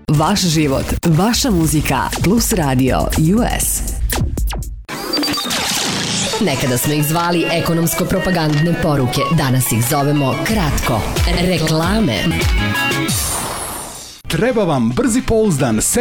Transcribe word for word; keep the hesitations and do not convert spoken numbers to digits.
Vaš život, vaša muzika, Plus Radio U S. Nekada smo ih zvali ekonomsko-propagandne poruke, danas ih zovemo kratko, reklame. Treba vam brzi, pouzdan